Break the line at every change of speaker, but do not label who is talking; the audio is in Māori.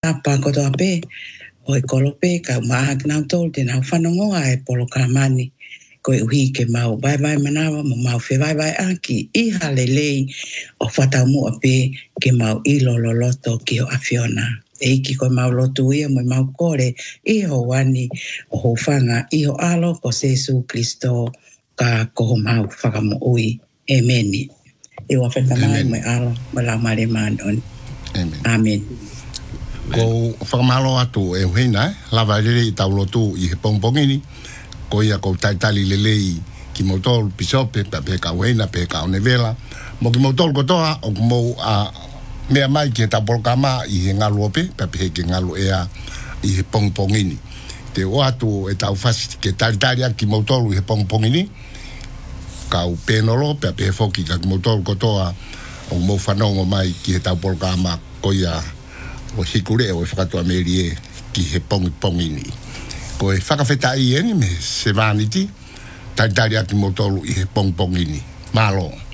apa ko to ape o e kolope ka ma na tol te na whanongo a e polo kalamani ko e uhi ke mau vai manawa mo mau fe vai aki I halelei o whatamu ape ke mau I loloto ki o awhiona e iki ko mau lotu ia mo mau kore I ho wani o ho whanga I ho alo ko Jesu Kristo ka ko mau whakamu ui emeni e wa whetamai mo alo mo la mare manon amen
ko whakamalo atu e huina lava rere I tau lotu I he pongpongini ko ia ko taitali lelei ki motol pisope pe ka huina pe ka onevela mo ki motol kotoa o mo a mea mai ki ta polkama I he ngalu ope pe ke ngalu ea I he pongpongini te o atu e tau fasi ke taitali ki motol I he pongpongini ka u penolo pe foki ka motol kotoa o mo whanongo mai ki he tau polkama ko ia o hikure o whakatua merie ki he pongpongini. Ko e whakawhetai eni me se vaniti, taitari aki motolu I he pongpongini. Malo.